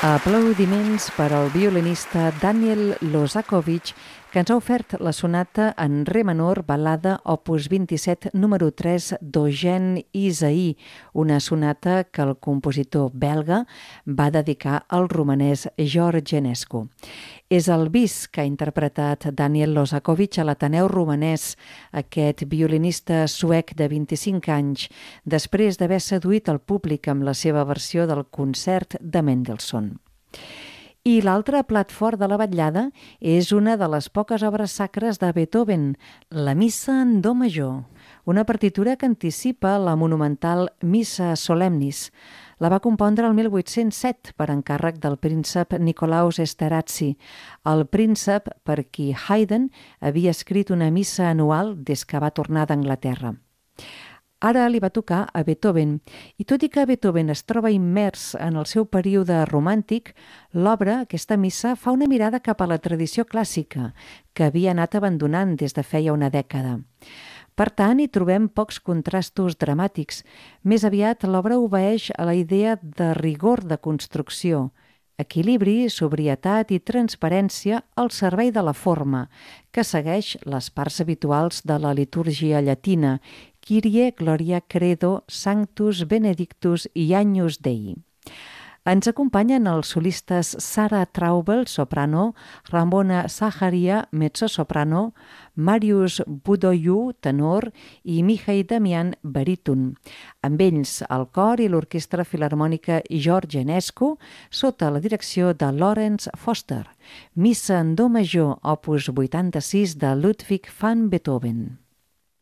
Aplaudiments per al violinista Daniel Lozakovich, que ens ha ofert la sonata en re menor, balada opus 27, número 3 d'Eugène Ysaÿe, una sonata que el compositor belga va dedicar al romanès George Enescu. És el bis que ha interpretat Daniel Lozakovich a l'Ateneu Romanès, aquest violinista suec de 25 anys, després d'haver seduït el públic amb la seva versió del concert de Mendelssohn. I l'altre plat fort de la vetllada és una de les poques obres sacres de Beethoven, la Missa en do major, una partitura que anticipa la monumental Missa Solemnis. La va compondre el 1807 per encàrrec del príncep Nicolaus Esterházy, el príncep per qui Haydn havia escrit una missa anual des que va tornar d'Anglaterra. Ara li va tocar a Beethoven, i tot i que Beethoven es troba immers en el seu període romàntic, l'obra, aquesta missa, fa una mirada cap a la tradició clàssica, que havia anat abandonant des de feia una dècada. Per tant, hi trobem pocs contrastos dramàtics. Més aviat, l'obra obeeix a la idea de rigor de construcció, equilibri, sobrietat i transparència al servei de la forma, que segueix les parts habituals de la litúrgia llatina, Kyrie, Gloria, Credo, Sanctus, Benedictus i Agnus Dei. Ens acompanyen els solistes Sara Traubel, soprano, Ramona Zaharia, mezzosoprano, Marius Budoiu, tenor, i Mihai Damian, baríton. Amb ells el cor i l'Orquestra Filharmònica George Enescu, sota la direcció de Lawrence Foster. Missa en do major, opus 86 de Ludwig van Beethoven.